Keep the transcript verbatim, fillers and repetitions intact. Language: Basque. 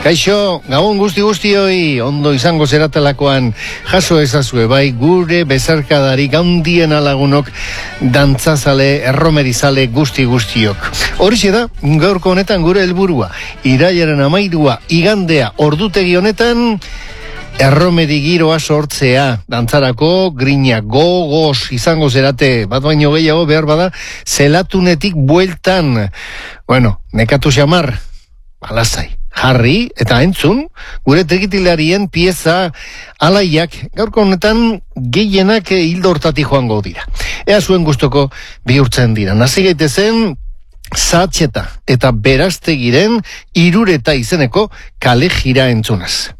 Kaixo, gabon guzti guztioi, ondo izango zeratelakoan jaso ezazue bai gure bezarkadari gaundien alagunok dantzazale, erromerizale guzti guztiok. Horixe da, gaurko honetan gure helburua, irailaren amairua, igandea, ordutegi honetan, erromeri giroa sortzea, dantzarako grina gogoz izango zerate, bat baino gehiago behar bada, zelatunetik bueltan, bueno, nekatu xamar, balazai. Jarri eta entzun, gure trikitilarien pieza alaiak gaurko honetan gehienak hildo hortatik joango dira. Ea zuen gustoko bihurtzen dira. Nazi gaitezen Zatxeta eta Berastegiren Irureta izeneko kale jira entzunaz.